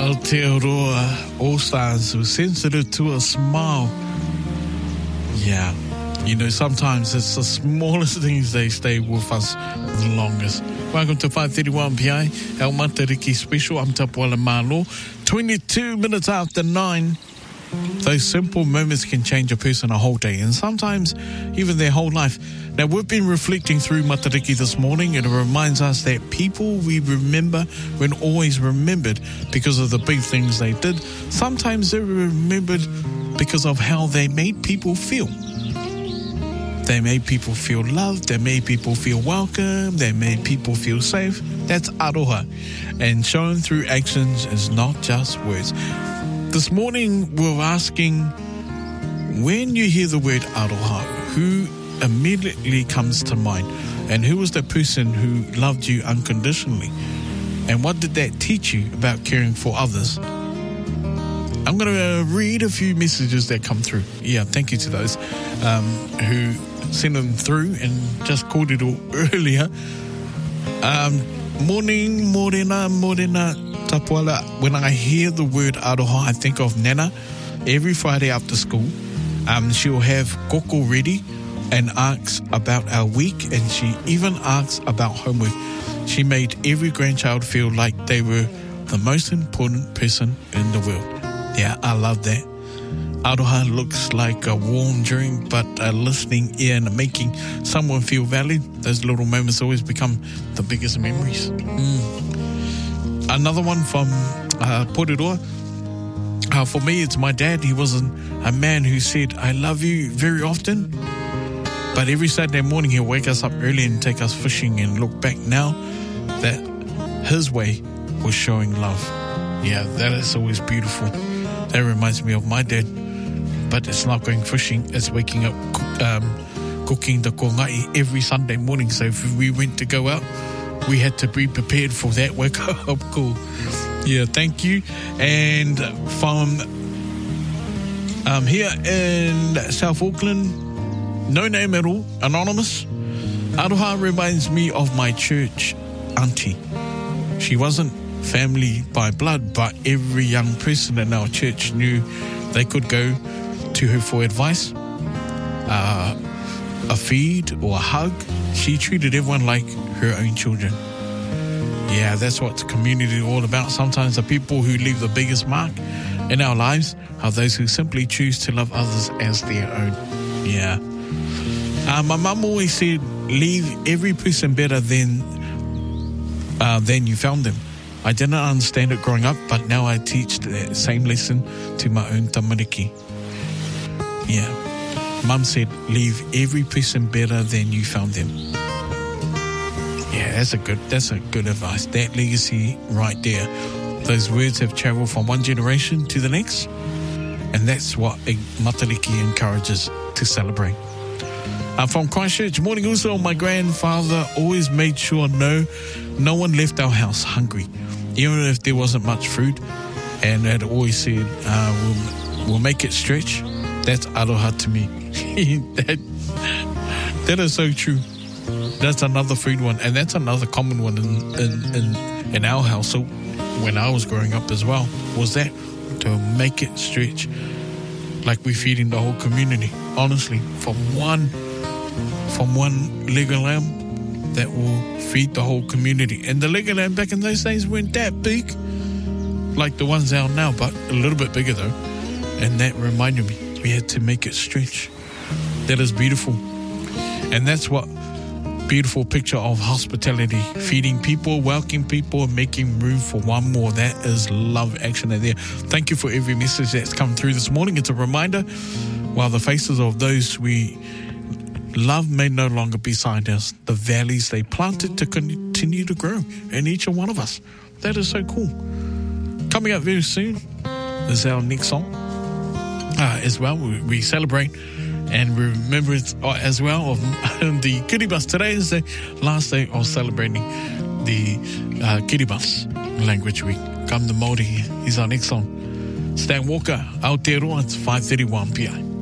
Aotearoa All-Stars were sensitive to a smile. Yeah, you know, sometimes it's the smallest things they stay with us the longest. Welcome to 531 PI, El Matariki Special. I'm Tapuala Malo. 22 minutes after 9. Those simple moments can change a person a whole day, and sometimes even their whole life. Now, we've been reflecting through Matariki this morning, and it reminds us that people we remember weren't always remembered because of the big things they did. Sometimes they were remembered because of how they made people feel. They made people feel loved, they made people feel welcome, they made people feel safe. That's aroha. And shown through actions is not just words. This morning we're asking, when you hear the word aroha, who immediately comes to mind? And who was the person who loved you unconditionally? And what did that teach you about caring for others? I'm going to read a few messages that come through. Yeah, thank you to those who sent them through and just called it all earlier. Morning, morena, tapuala. When I hear the word aroha, I think of Nana. Every Friday after school, she'll have koko ready and asks about our week, and she even asks about homework. She made every grandchild feel like they were the most important person in the world. Yeah, I love that. Aroha looks like a warm drink, but a listening ear and making someone feel valued. Those little moments always become the biggest memories. Another one from Porirua. For me, it's my dad. He wasn't a man who said, I love you very often. But every Saturday morning, he'll wake us up early and take us fishing, and look back now that his way was showing love. Yeah, that is always beautiful. That reminds me of my dad. But it's not going fishing, it's waking up cooking the kongai every Sunday morning. So if we went to go out, we had to be prepared for that wake up call. Yeah, thank you. And from here in South Auckland, no name at all, anonymous. Aroha reminds me of my church auntie. She wasn't family by blood, but every young person in our church knew they could go to her for advice, a feed or a hug. She treated everyone like her own children. Yeah, that's what community is all about. Sometimes the people who leave the biggest mark in our lives are those who simply choose to love others as their own. Yeah. My mum always said, leave every person better than you found them. I didn't understand it growing up, but now I teach the same lesson to my own tamariki. Yeah. Mum said, leave every person better than you found them. Yeah, that's a good advice. That legacy right there. Those words have travelled from one generation to the next, and that's what Matariki encourages to celebrate. From Christchurch, morning also, my grandfather always made sure no one left our house hungry, even if there wasn't much food, and had always said, we'll make it stretch. That's aroha to me. that is so true. That's another food one, and that's another common one in our household when I was growing up as well, was that to make it stretch, like we're feeding the whole community. Honestly, from one leg of lamb that will feed the whole community. And the leg of lamb back in those days weren't that big like the ones out now, but a little bit bigger though. And that reminded me, we had to make it stretch. That is beautiful. And that's what beautiful picture of hospitality, feeding people, welcoming people, and making room for one more. That is love action in there. Thank you for every message that's come through this morning. It's a reminder, while the faces of those we love may no longer be beside us, the valleys they planted to continue to grow in each one of us. That is so cool. Coming up very soon is our next song as well. We celebrate and remember it as well of the Kiribati. Today is the last day of celebrating the Kiribati Language Week. Come the Māori is our next song. Stan Walker, Aotearoa, it's 5:31 p.m.